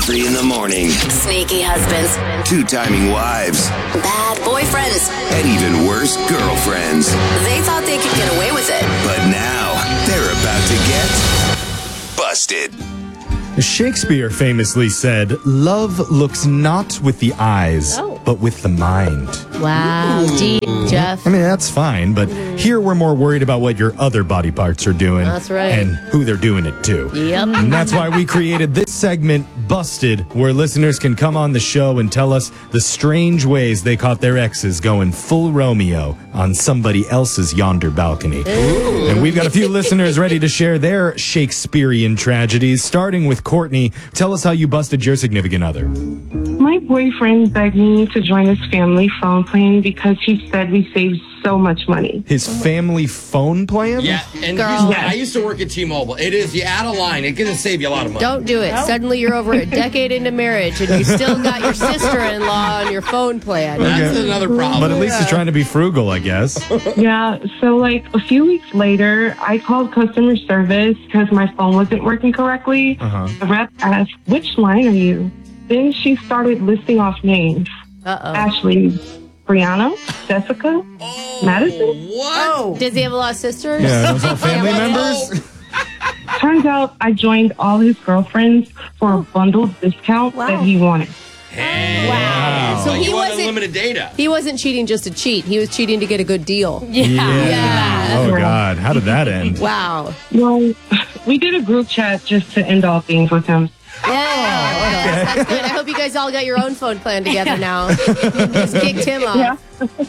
coffee in the morning. Sneaky husbands. Two-timing wives. Bad boyfriends. And even worse, girlfriends. They thought they could get away with it. But now, they're about to get busted. Shakespeare famously said, "Love looks not with the eyes, but with the mind." Wow, deep, Jeff. I mean, that's fine, but here we're more worried about what your other body parts are doing. That's right. And who they're doing it to. Yep. And that's why we created this segment, Busted, where listeners can come on the show and tell us the strange ways they caught their exes going full Romeo on somebody else's yonder balcony. Ooh. And we've got a few listeners ready to share their Shakespearean tragedies, starting with Courtney. Tell us how you busted your significant other. My boyfriend begged me to join his family phone plan because he said we saved so much money. His family phone plan? Yeah, and I used to work at T-Mobile. It is, you add a line, it's going to save you a lot of money. Don't do it. Nope. Suddenly you're over a decade into marriage and you still got your sister-in-law on your phone plan. That's another problem. But at least he's trying to be frugal, I guess. Yeah, so like a few weeks later, I called customer service because my phone wasn't working correctly. The rep asked, "Which line are you?" Then she started listing off names. Ashley, Brianna, Jessica, Madison. What? Oh. Does he have a lot of sisters? Yeah, those all family members? Turns out I joined all his girlfriends for a bundled discount that he wanted. Hey. Wow. So he wasn't unlimited data. He wasn't cheating just to cheat. He was cheating to get a good deal. Yeah. Oh, God. How did that end? Wow. Well, we did a group chat just to end all things with him. That's good. I hope you guys all got your own phone plan together now. Just kicked him off. Yeah.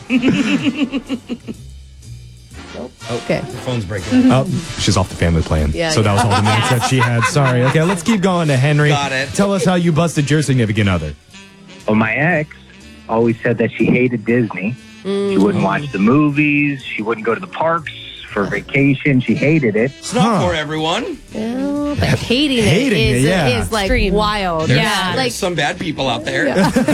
Okay. The phone's breaking. Oh, she's off the family plan. Yeah, so that was all the minutes that she had. Sorry. Okay, let's keep going to Henry. Got it. Tell us how you busted your significant other. Well, my ex always said that she hated Disney. She wouldn't watch the movies. She wouldn't go to the parks for vacation. She hated it. It's not for everyone. Oh, but hating it is like wild. There's some bad people out there.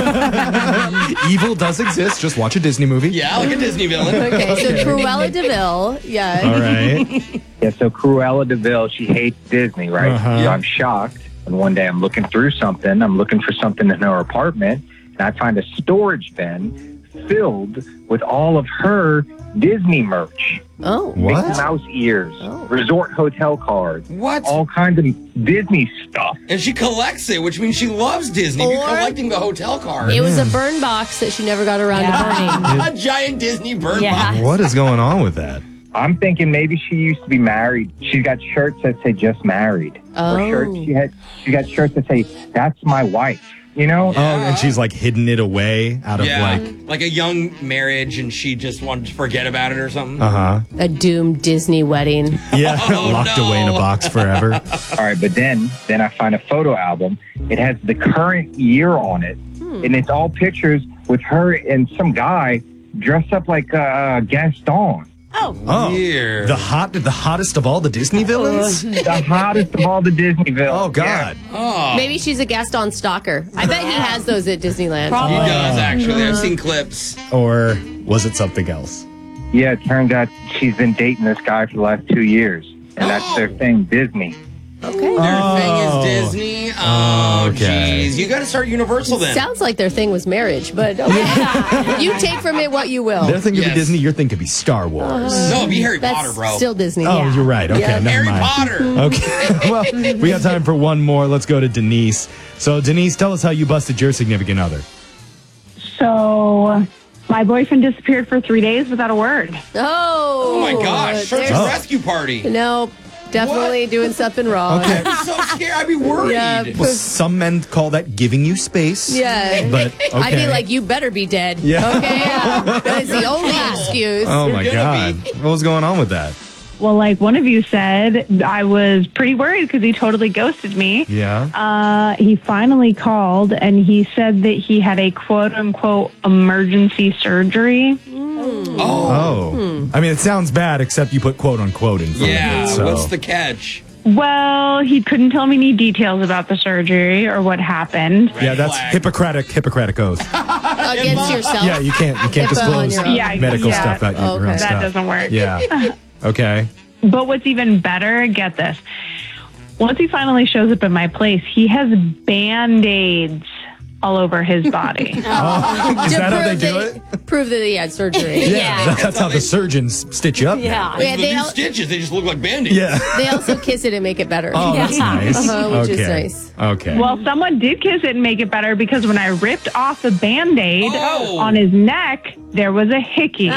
Evil does exist. Just watch a Disney movie. Yeah, like a Disney villain. Okay, so Cruella DeVille. Yeah. All right. Yeah, so Cruella DeVille, she hates Disney, right? So I'm shocked. And one day I'm looking through something. I'm looking for something in her apartment. And I find a storage bin filled with all of her Disney merch. Oh, what? Mickey Mouse ears, resort hotel cards, all kinds of Disney stuff. And she collects it, which means she loves Disney. You're collecting the hotel cards. It was a burn box that she never got around to burning. A giant Disney burn box. What is going on with that? I'm thinking maybe she used to be married. She's got shirts that say "just married." Or shirts she got shirts that say "that's my wife." You know? Oh, and she's like hidden it away out of like a young marriage, and she just wanted to forget about it or something. A doomed Disney wedding. Yeah, locked away in a box forever. All right, but then I find a photo album. It has the current year on it, and it's all pictures with her and some guy dressed up like Gaston. Oh, weird. The hottest of all the Disney villains? The hottest of all the Disney villains. Oh, God. Yeah. Oh. Maybe she's a Gaston stalker. I bet he has those at Disneyland. He does, actually. I've seen clips. Or was it something else? Yeah, it turns out she's been dating this guy for the last 2 years. And that's their thing, Disney. Okay. Their thing is Disney. Oh, okay. jeez. You got to start Universal then. Sounds like their thing was marriage, but okay. You take from it what you will. Their thing could be Disney, your thing could be Star Wars. No, it'd be Harry That's Potter, bro. still Disney. Oh, you're right. Okay, never Harry mind. Potter. Okay, well, we got time for one more. Let's go to Denise. So, Denise, tell us how you busted your significant other. So my boyfriend disappeared for 3 days without a word. Oh my gosh. Search and rescue party. No, definitely doing something wrong. Okay. I'd be so scared. I'd be worried. Yeah. Well, some men call that giving you space. Yeah. But, okay. I'd be like, you better be dead. Yeah. Okay, yeah. That is the only excuse. Oh, my God. What was going on with that? Well, like one of you said, I was pretty worried because he totally ghosted me. Yeah. He finally called and he said that he had a quote unquote emergency surgery. Oh. I mean, it sounds bad, except you put quote unquote in front of it. So. What's the catch? Well, he couldn't tell me any details about the surgery or what happened. Yeah, that's Hippocratic oath. Against yourself. Yeah, you can't HIPAA disclose on your own. medical stuff about your own That stuff. doesn't work. Yeah. Okay. But what's even better, get this. Once he finally shows up at my place, he has Band-Aids all over his body. Is that how they do it? Prove that he had surgery. Yeah. That's how the surgeons stitch you up. Yeah, The they, new stitches, they just look like Band-Aids. Yeah. they also kiss it and make it better. Oh, that's nice. Which is nice. Okay. Well, someone did kiss it and make it better because when I ripped off the Band-Aid Oh. on his neck, there was a hickey.